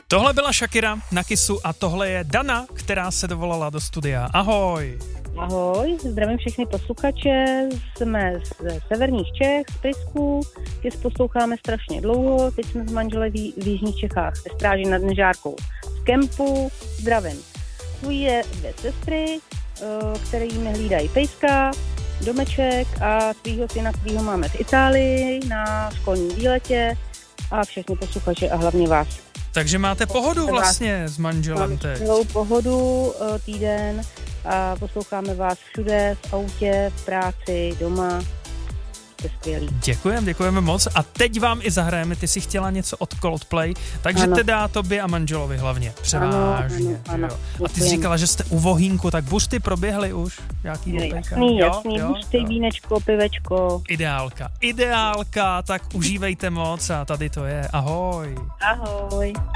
Tohle byla Shakira na Kissu a tohle je Dana, která se dovolala do studia. Ahoj. Ahoj, zdravím všechny posluchače, jsme ze severních Čech, z Prisku, Kiss posloucháme strašně dlouho, teď jsme s manželem v jižních Čechách, ve stráži nad Nežárkou. Z kempu zdravím. Svoje dvě sestry, které mi hlídají pejska, domeček a svýho syna, kterýho máme v Itálii na školním výletě a všechny posluchače a hlavně vás. Takže máte pohodu vlastně s manželem teď. Máme pohodu týden a posloucháme vás všude, v autě, v práci, doma. To je skvělý. Děkujeme moc. A teď vám i zahrajeme, ty jsi chtěla něco od Coldplay, takže ano. Teda tobě a manželovi hlavně. Převážně. Ano. A ty jsi říkala, že jste u vohýnku, tak bušty proběhly už? Jasný, bušty, vínečko, pivečko. Ideálka, tak užívejte moc a tady to je. Ahoj. Ahoj.